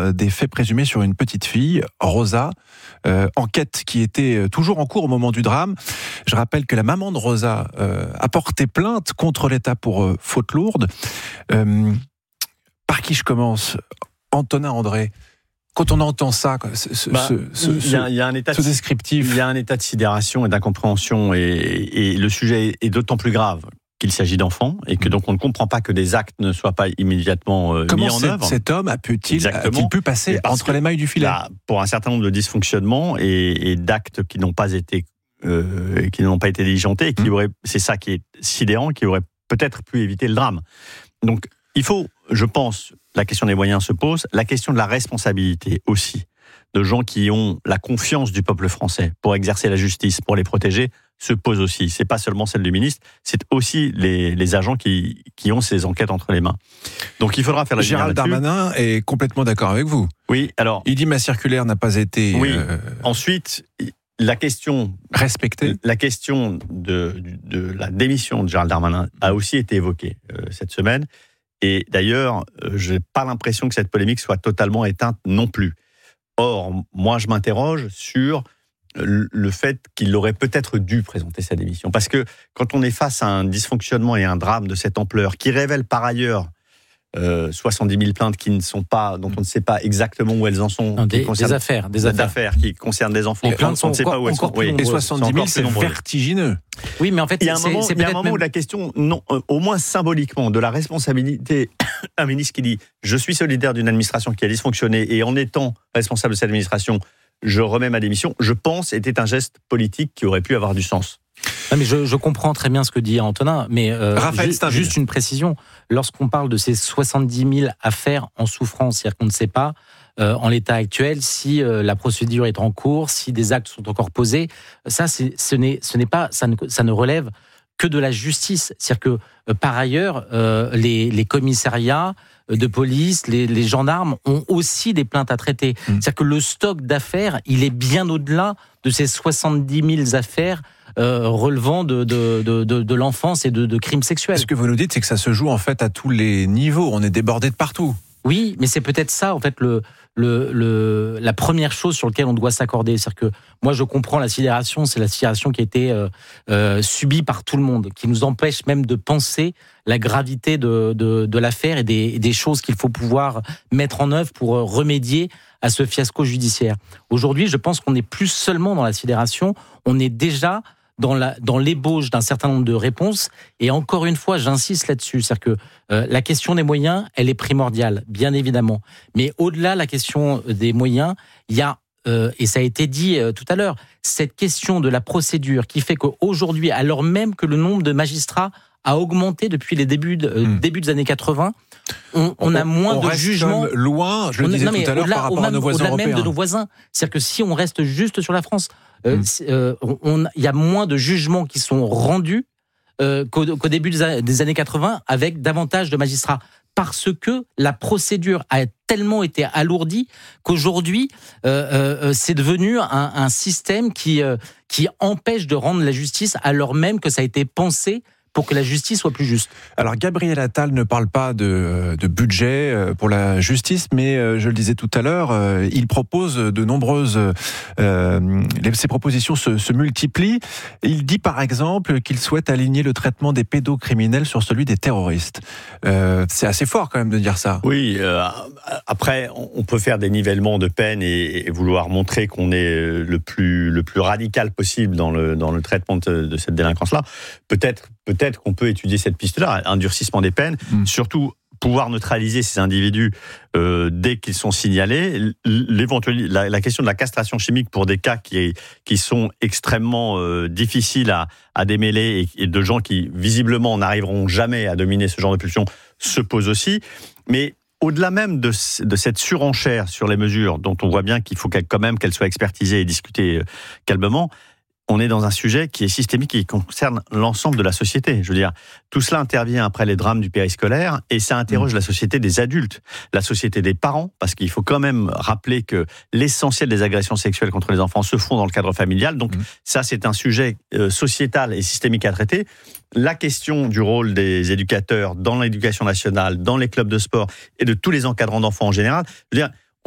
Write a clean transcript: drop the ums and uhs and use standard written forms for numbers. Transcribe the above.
des faits présumés sur une petite fille, Rosa. Enquête qui était toujours en cours au moment du drame. Je rappelle que la maman de Rosa a porté plainte contre l'État pour faute lourde. Par qui je commence ? Antonin André. Quand on entend ça, il y a un état ce descriptif, il y a un état de sidération et d'incompréhension, et le sujet est d'autant plus grave qu'il s'agit d'enfants et que donc on ne comprend pas que des actes ne soient pas immédiatement mis en œuvre. Comment cet homme a-t-il pu passer entre les mailles du filet ? Pour un certain nombre de dysfonctionnements et d'actes qui n'ont pas été diligentés, et c'est ça qui est sidérant, qui aurait peut-être pu éviter le drame. Donc il faut, je pense, la question des moyens se pose, la question de la responsabilité aussi, de gens qui ont la confiance du peuple français pour exercer la justice, pour les protéger, se pose aussi. C'est pas seulement celle du ministre, c'est aussi les agents qui ont ces enquêtes entre les mains. Donc il faudra faire la lumière là-dessus. Gérald Darmanin est complètement d'accord avec vous. Oui, alors... Il dit ma circulaire n'a pas été... Oui, ensuite... La question respectée. La question de la démission de Gérald Darmanin a aussi été évoquée cette semaine. Et d'ailleurs, je n'ai pas l'impression que cette polémique soit totalement éteinte non plus. Or, moi, je m'interroge sur le fait qu'il aurait peut-être dû présenter sa démission. Parce que quand on est face à un dysfonctionnement et un drame de cette ampleur, qui révèle par ailleurs 70 000 plaintes qui ne sont pas, dont on ne sait pas exactement où elles en sont. Non, des affaires qui concernent des enfants. Les plaintes on ne sait pas où elles sont. Et 70 000, c'est vertigineux. Oui, mais en fait, il y a un moment où la question, non, au moins symboliquement, de la responsabilité, un ministre qui dit « Je suis solidaire d'une administration qui a dysfonctionné et en étant responsable de cette administration, je remets ma démission », je pense, était un geste politique qui aurait pu avoir du sens. Non, mais je comprends très bien ce que dit Antonin, mais juste une précision. Lorsqu'on parle de ces 70 000 affaires en souffrance, c'est-à-dire qu'on ne sait pas, en l'état actuel, si la procédure est en cours, si des actes sont encore posés, ça ne relève que de la justice. C'est-à-dire que, par ailleurs, les commissariats de police, les gendarmes ont aussi des plaintes à traiter. C'est-à-dire que le stock d'affaires, il est bien au-delà de ces 70 000 affaires relevant de l'enfance et de crimes sexuels. Ce que vous nous dites, c'est que ça se joue en fait à tous les niveaux. On est débordé de partout. Oui, mais c'est peut-être ça, en fait, la première chose sur laquelle on doit s'accorder. C'est-à-dire que moi, je comprends la sidération, c'est la sidération qui a été subie par tout le monde, qui nous empêche même de penser la gravité de l'affaire et des choses qu'il faut pouvoir mettre en œuvre pour remédier à ce fiasco judiciaire. Aujourd'hui, je pense qu'on n'est plus seulement dans la sidération, on est déjà dans l'ébauche d'un certain nombre de réponses. Et encore une fois, j'insiste là-dessus, c'est-à-dire que la question des moyens, elle est primordiale, bien évidemment. Mais au-delà de la question des moyens, il y a, et ça a été dit tout à l'heure, cette question de la procédure qui fait qu'aujourd'hui, alors même que le nombre de magistrats a augmenté depuis les débuts des années 80, on a moins de jugements. Loin, je le disais tout à l'heure, par rapport à nos voisins européens. Au-delà même de nos voisins. C'est-à-dire que si on reste juste sur la France, il y a moins de jugements qui sont rendus qu'au début des années 80 avec davantage de magistrats. Parce que la procédure a tellement été alourdie qu'aujourd'hui, c'est devenu un système qui empêche de rendre la justice alors même que ça a été pensé pour que la justice soit plus juste. Alors Gabriel Attal ne parle pas de budget pour la justice, mais je le disais tout à l'heure, il propose de nombreuses... ses propositions se multiplient. Il dit par exemple qu'il souhaite aligner le traitement des pédocriminels sur celui des terroristes. C'est assez fort quand même de dire ça. Oui, après on peut faire des nivellements de peine et vouloir montrer qu'on est le plus radical possible dans le traitement de cette délinquance-là. Peut-être qu'on peut étudier cette piste-là, un durcissement des peines, surtout pouvoir neutraliser ces individus dès qu'ils sont signalés. La question de la castration chimique pour des cas qui sont extrêmement difficiles à démêler et de gens qui visiblement n'arriveront jamais à dominer ce genre de pulsion se pose aussi. Mais au-delà même de cette surenchère sur les mesures, dont on voit bien qu'il faut quand même qu'elles soient expertisées et discutées calmement, on est dans un sujet qui est systémique et qui concerne l'ensemble de la société. Je veux dire, tout cela intervient après les drames du périscolaire et ça interroge la société des adultes, la société des parents, parce qu'il faut quand même rappeler que l'essentiel des agressions sexuelles contre les enfants se font dans le cadre familial. Donc ça, c'est un sujet sociétal et systémique à traiter. La question du rôle des éducateurs dans l'éducation nationale, dans les clubs de sport et de tous les encadrants d'enfants en général, je veux dire,